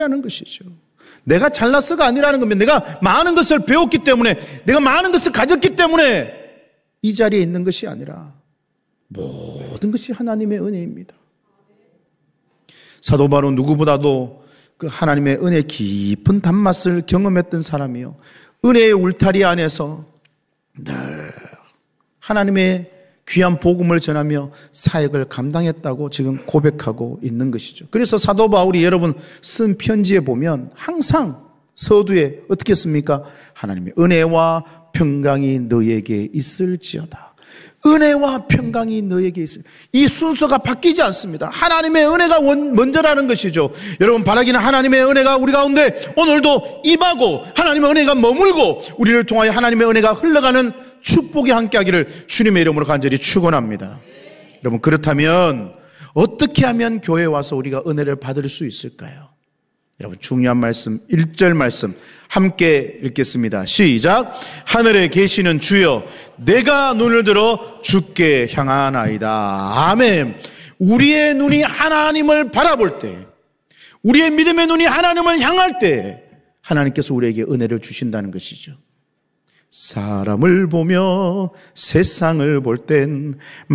라는 것이죠. 내가 잘났어가 아니라는 겁니다. 내가 많은 것을 배웠기 때문에, 내가 많은 것을 가졌기 때문에 이 자리에 있는 것이 아니라 모든 것이 하나님의 은혜입니다. 사도 바로 누구보다도 그 하나님의 은혜 깊은 단맛을 경험했던 사람이요, 은혜의 울타리 안에서 늘 하나님의 귀한 복음을 전하며 사역을 감당했다고 지금 고백하고 있는 것이죠. 그래서 사도 바울이 여러분 쓴 편지에 보면 항상 서두에 어떻게 씁니까? 하나님의 은혜와 평강이 너에게 있을지어다. 은혜와 평강이 너에게 있을. 이 순서가 바뀌지 않습니다. 하나님의 은혜가 먼저라는 것이죠. 여러분, 바라기는 하나님의 은혜가 우리 가운데 오늘도 임하고 하나님의 은혜가 머물고 우리를 통하여 하나님의 은혜가 흘러가는 축복이 함께하기를 주님의 이름으로 간절히 축원합니다. 여러분, 그렇다면 어떻게 하면 교회에 와서 우리가 은혜를 받을 수 있을까요? 여러분, 중요한 말씀 1절 말씀 함께 읽겠습니다. 시작. 하늘에 계시는 주여, 내가 눈을 들어 주께 향하나이다. 아멘. 우리의 눈이 하나님을 바라볼 때, 우리의 믿음의 눈이 하나님을 향할 때 하나님께서 우리에게 은혜를 주신다는 것이죠. 사람을 보며 세상을 볼 땐